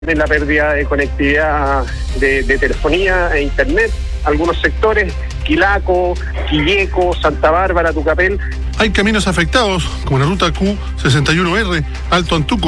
de la pérdida de conectividad de telefonía e internet. Algunos sectores, Quilaco, Quilleco, Santa Bárbara, Tucapel. Hay caminos afectados, como la ruta Q61R, Alto Antuco.